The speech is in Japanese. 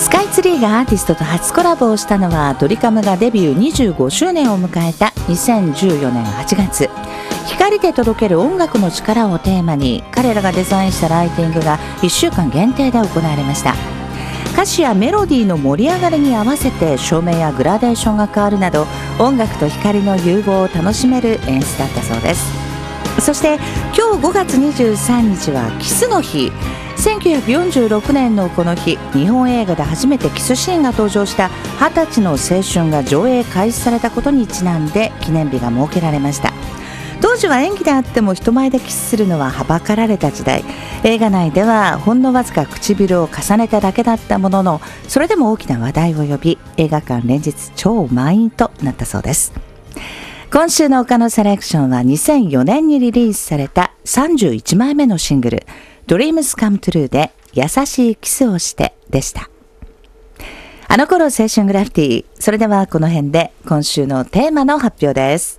スカイツリーがアーティストと初コラボをしたのは、ドリカムがデビュー25周年を迎えた2014年8月。光で届ける音楽の力をテーマに、彼らがデザインしたライティングが1週間限定で行われました。歌詞やメロディーの盛り上がりに合わせて照明やグラデーションが変わるなど、音楽と光の融合を楽しめる演出だったそうです。そして今日5月23日はキスの日。1946年のこの日、日本映画で初めてキスシーンが登場した20歳の青春が上映開始されたことにちなんで記念日が設けられました。当時は演技であっても人前でキスするのははばかられた時代。映画内ではほんのわずか唇を重ねただけだったものの、それでも大きな話題を呼び、映画館連日超満員となったそうです。今週の岡野セレクションは2004年にリリースされた31枚目のシングル Dreams Come True で優しいキスをしてでした。あの頃青春グラフィティ。それではこの辺で今週のテーマの発表です。